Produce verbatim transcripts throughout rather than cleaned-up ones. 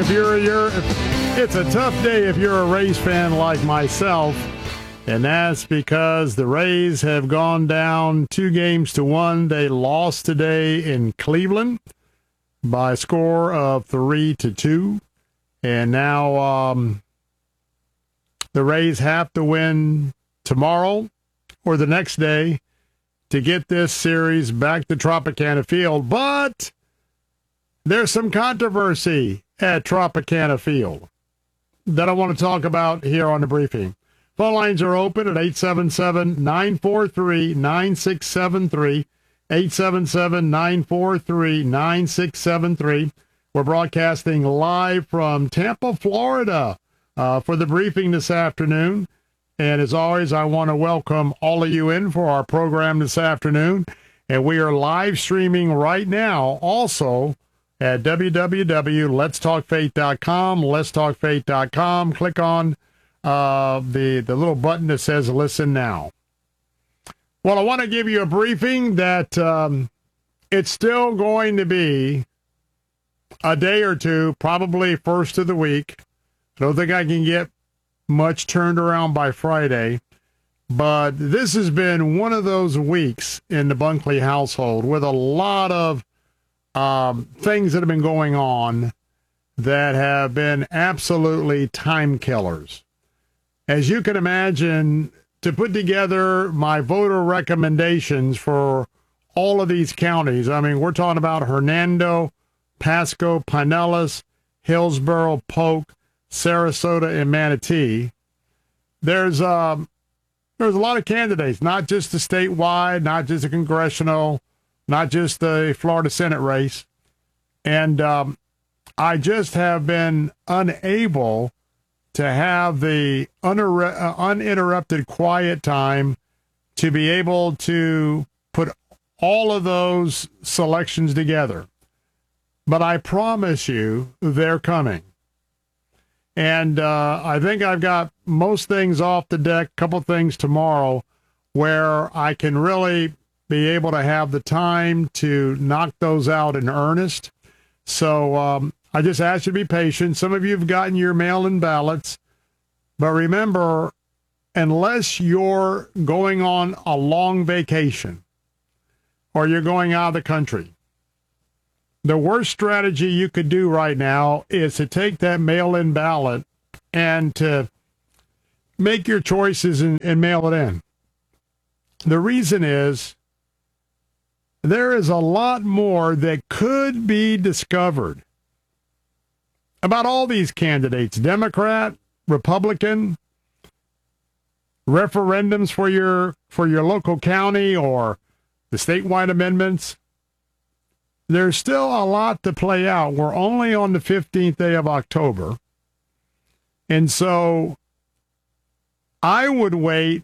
if you're, you're if, it's a tough day if you're a Rays fan like myself, and that's because the Rays have gone down two games to one. They lost today in Cleveland by a score of three to two, and now um, the Rays have to win tomorrow or the next day to get this series back to Tropicana Field. But there's some controversy at Tropicana Field that I want to talk about here on the briefing. Phone lines are open at eight seven seven, nine four three, nine six seven three, eight seven seven, nine four three, nine six seven three. We're broadcasting live from Tampa, Florida, uh, for the briefing this afternoon. And as always, I want to welcome all of you in for our program this afternoon. And we are live streaming right now also at w w w dot lets talk faith dot com, lets talk faith dot com. Click on uh, the, the little button that says Listen Now. Well, I want to give you a briefing that um, it's still going to be a day or two, probably first of the week. I don't think I can get much turned around by Friday, but this has been one of those weeks in the Bunkley household with a lot of um, things that have been going on that have been absolutely time killers. As you can imagine, to put together my voter recommendations for all of these counties, I mean, we're talking about Hernando, Pasco, Pinellas, Hillsborough, Polk, Sarasota, and Manatee. There's um, there's a lot of candidates, not just the statewide, not just the congressional, not just the Florida Senate race. And um, I just have been unable to have the uninter- uh, uninterrupted quiet time to be able to put all of those selections together. But I promise you, they're coming. And uh, I think I've got most things off the deck, a couple things tomorrow, where I can really be able to have the time to knock those out in earnest. So um, I just ask you to be patient. Some of you have gotten your mail-in ballots. But remember, unless you're going on a long vacation or you're going out of the country, the worst strategy you could do right now is to take that mail-in ballot and to make your choices and, and mail it in. The reason is there is a lot more that could be discovered about all these candidates, Democrat, Republican, referendums for your for your local county or the statewide amendments. There's still a lot to play out. We're only on the fifteenth day of October. And so I would wait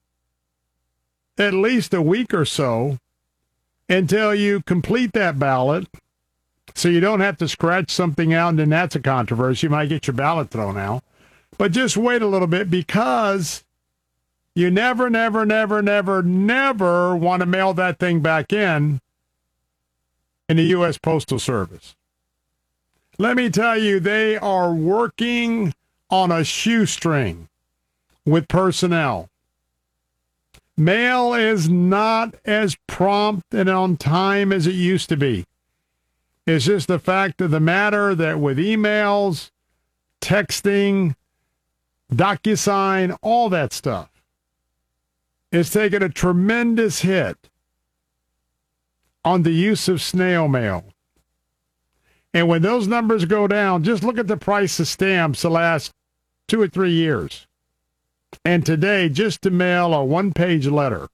at least a week or so until you complete that ballot so you don't have to scratch something out and then that's a controversy. You might get your ballot thrown out. But just wait a little bit because you never, never, never, never, never want to mail that thing back in in the U S Postal Service. Let me tell you, they are working on a shoestring with personnel. Mail is not as prompt and on time as it used to be. It's just the fact of the matter that with emails, texting, DocuSign, all that stuff, it's taken a tremendous hit on the use of snail mail. And when those numbers go down, just look at the price of stamps the last two or three years. And today, just to mail a one-page letter.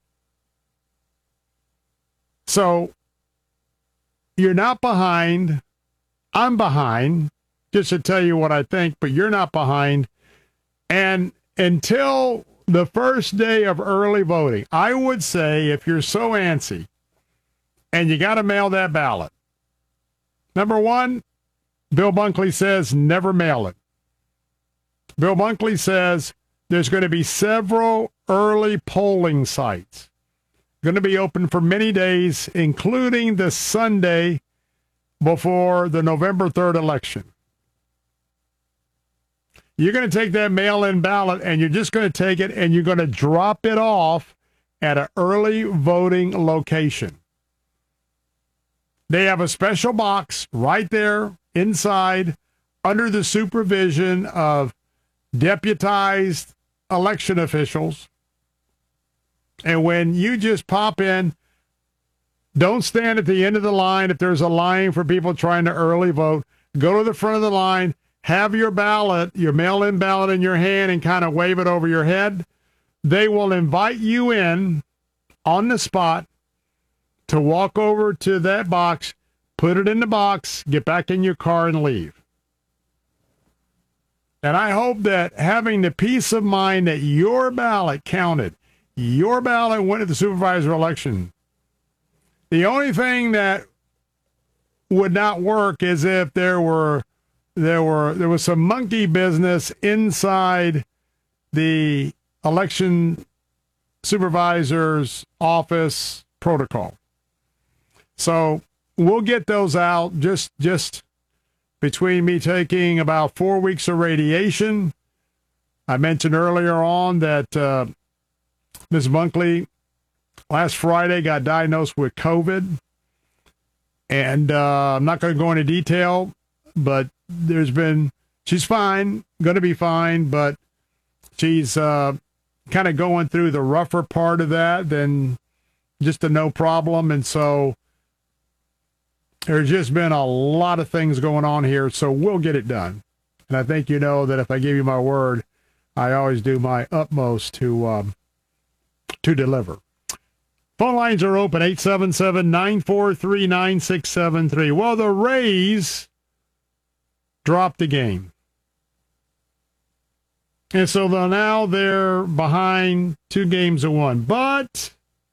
So, you're not behind. I'm behind, just to tell you what I think, but you're not behind. And until the first day of early voting, I would say if you're so antsy, and you got to mail that ballot. Number one, Bill Bunkley says never mail it. Bill Bunkley says there's going to be several early polling sites going to be open for many days, including the Sunday before the November third election. You're going to take that mail-in ballot and you're just going to take it and you're going to drop it off at an early voting location. They have a special box right there inside under the supervision of deputized election officials. And when you just pop in, don't stand at the end of the line if there's a line for people trying to early vote. Go to the front of the line, have your ballot, your mail-in ballot in your hand, and kind of wave it over your head. They will invite you in on the spot to walk over to that box, put it in the box, get back in your car, and leave. And I hope that having the peace of mind that your ballot counted, your ballot went to the supervisor election. The only thing that would not work is if there were there were there was some monkey business inside the election supervisor's office protocol. So we'll get those out just just between me taking about four weeks of radiation. I mentioned earlier on that uh, Miz Bunkley last Friday got diagnosed with COVID. And uh, I'm not going to go into detail, but there's been, she's fine, going to be fine, but she's uh, kind of going through the rougher part of that than just a no problem. And so there's just been a lot of things going on here, so we'll get it done. And I think you know that if I give you my word, I always do my utmost to um, to deliver. Phone lines are open, eight seven seven, nine four three, nine six seven three. Well, the Rays dropped the game. And so now they're behind two games to one. But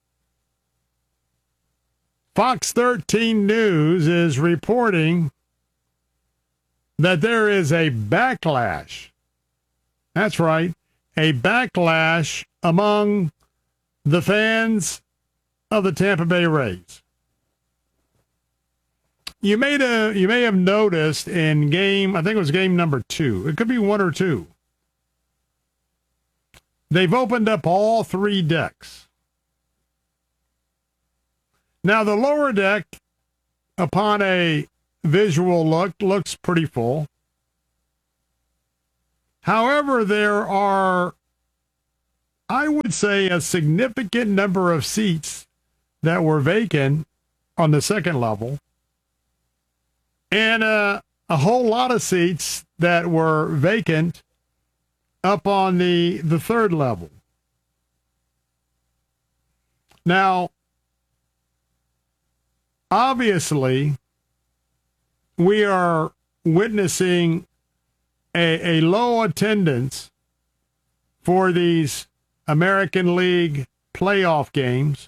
Fox thirteen News is reporting that there is a backlash. That's right, a backlash among the fans of the Tampa Bay Rays. You may have, you may have noticed in game, I think it was game number two. It could be one or two. They've opened up all three decks. Now, the lower deck, upon a visual look, looks pretty full. However, there are, I would say, a significant number of seats that were vacant on the second level, and uh, a whole lot of seats that were vacant up on the, the third level. Now, obviously, we are witnessing a, a low attendance for these American League playoff games.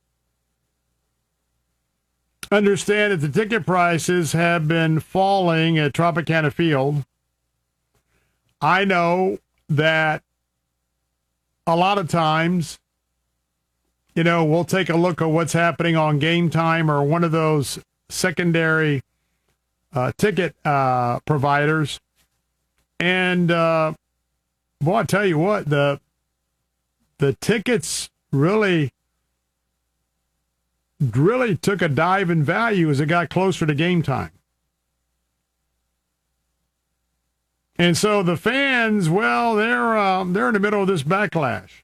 Understand that the ticket prices have been falling at Tropicana Field. I know that a lot of times, you know, we'll take a look at what's happening on Game Time or one of those secondary uh, ticket uh, providers. And, uh, boy, I tell you what, the the tickets really, really took a dive in value as it got closer to game time. And so the fans, well, they're uh, they're in the middle of this backlash.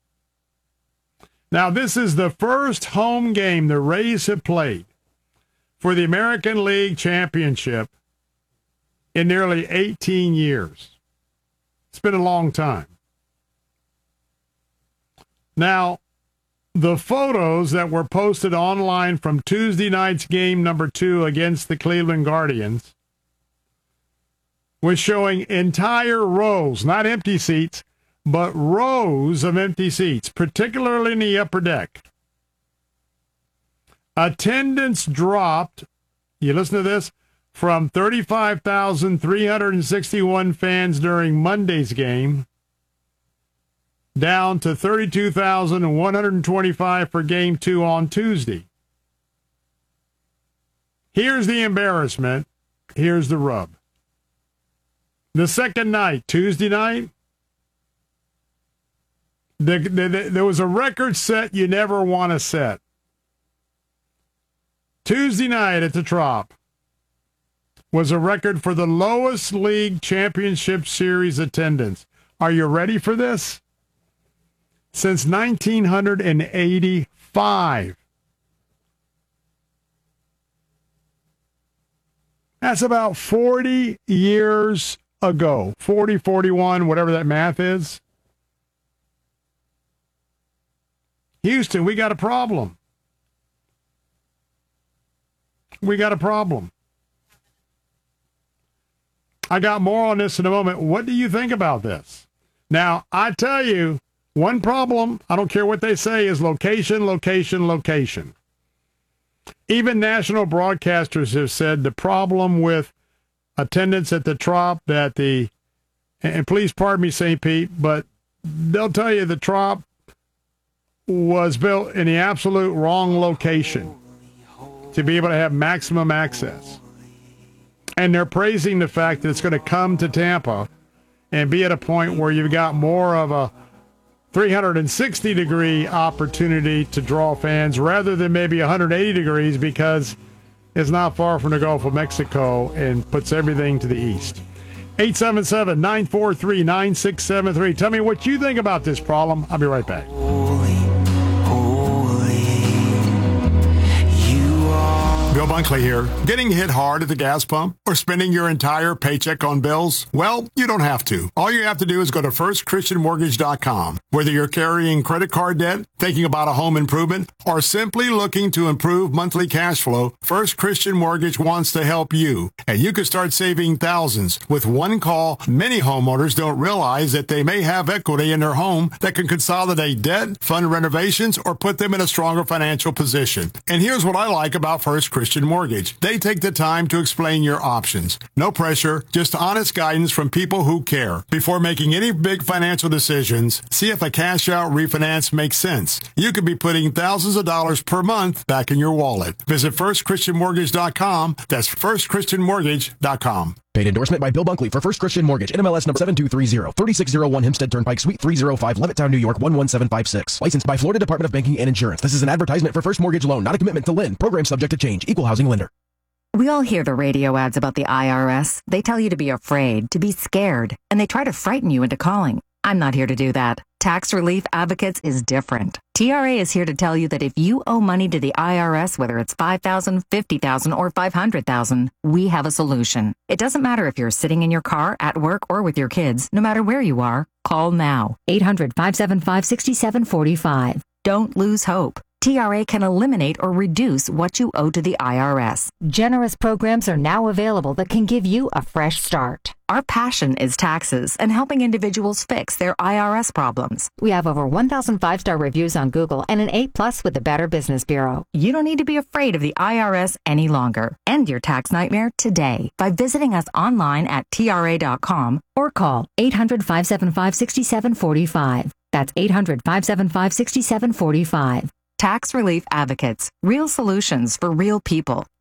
Now, this is the first home game the Rays have played for the American League Championship in nearly eighteen years. It's been a long time. Now, the photos that were posted online from Tuesday night's game number two against the Cleveland Guardians was showing entire rows, not empty seats, but rows of empty seats, particularly in the upper deck. Attendance dropped, you listen to this, from thirty-five thousand three hundred sixty-one fans during Monday's game down to thirty-two thousand one hundred twenty-five for game two on Tuesday. Here's the embarrassment. Here's the rub. The second night, Tuesday night, the, the, the, there was a record set you never want to set. Tuesday night at the Trop was a record for the lowest league championship series attendance. Are you ready for this? Since nineteen eighty-five. That's about forty years ago. forty, forty-one, whatever that math is. Houston, we got a problem. We got a problem. I got more on this in a moment. What do you think about this? Now, I tell you, one problem, I don't care what they say, is location, location, location. Even national broadcasters have said the problem with attendance at the Trop that the, and please pardon me, Saint Pete, but they'll tell you the Trop was built in the absolute wrong location to be able to have maximum access. And they're praising the fact that it's going to come to Tampa and be at a point where you've got more of a three hundred sixty degree opportunity to draw fans rather than maybe one hundred eighty degrees, because it's not far from the Gulf of Mexico and puts everything to the east. eight seven seven, nine four three, nine six seven three. Tell me what you think about this problem. I'll be right back. Bill Bunkley here. Getting hit hard at the gas pump or spending your entire paycheck on bills? Well, you don't have to. All you have to do is go to first christian mortgage dot com. Whether you're carrying credit card debt, thinking about a home improvement, or simply looking to improve monthly cash flow, First Christian Mortgage wants to help you. And you can start saving thousands with one call. Many homeowners don't realize that they may have equity in their home that can consolidate debt, fund renovations, or put them in a stronger financial position. And here's what I like about First Christian Mortgage. They take the time to explain your options. No pressure, just honest guidance from people who care. Before making any big financial decisions, see if a cash out refinance makes sense. You could be putting thousands of dollars per month back in your wallet. Visit first christian mortgage dot com. That's first christian mortgage dot com. Paid endorsement by Bill Bunkley for First Christian Mortgage, N M L S number seven two three zero, three six zero one Hempstead Turnpike, Suite three oh five, Levittown, New York, one one seven five six. Licensed by Florida Department of Banking and Insurance. This is an advertisement for First Mortgage Loan, not a commitment to lend. Program subject to change. Equal housing lender. We all hear the radio ads about the I R S. They tell you to be afraid, to be scared, and they try to frighten you into calling. I'm not here to do that. Tax Relief Advocates is different. T R A is here to tell you that if you owe money to the I R S, whether it's five thousand dollars, fifty thousand dollars, or five hundred thousand dollars, we have a solution. It doesn't matter if you're sitting in your car, at work, or with your kids. No matter where you are, call now. eight hundred, five seven five, six seven four five. Don't lose hope. T R A can eliminate or reduce what you owe to the I R S. Generous programs are now available that can give you a fresh start. Our passion is taxes and helping individuals fix their I R S problems. We have over one thousand five-star reviews on Google and an A plus with the Better Business Bureau. You don't need to be afraid of the I R S any longer. End your tax nightmare today by visiting us online at T R A dot com or call eight hundred, five seven five, six seven four five. That's eight hundred, five seven five, six seven four five. Tax Relief Advocates. Real solutions for real people.